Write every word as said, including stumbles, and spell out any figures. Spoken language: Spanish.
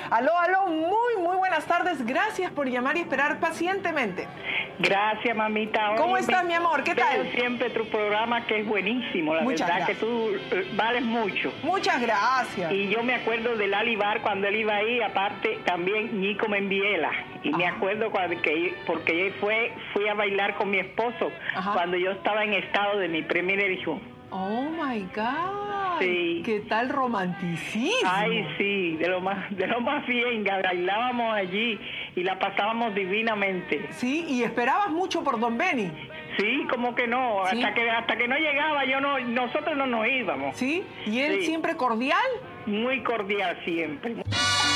Aló, aló, muy, muy buenas tardes. Gracias por llamar y esperar pacientemente. Gracias, mamita. ¿Cómo Oye, estás, mi amor? ¿Qué tal? Veo siempre tu programa, que es buenísimo. La Muchas verdad gracias. que tú eh, vales mucho. Muchas gracias. Y yo me acuerdo de Lali Bar cuando él iba ahí, aparte también Nico Membiela. Y Ajá. me acuerdo cuando que porque fue fui a bailar con mi esposo. Ajá. Cuando yo estaba en estado de mi primer hijo. Oh my God. Sí. ¿Qué tal romanticismo? Ay, sí, de lo más de lo más bien, bailábamos allí y la pasábamos divinamente. Sí, y esperabas mucho por Don Benny. Sí, como que no, ¿Sí? hasta que hasta que no llegaba yo no nosotros no nos íbamos. ¿Sí? ¿Y él Sí. siempre cordial? Muy cordial siempre.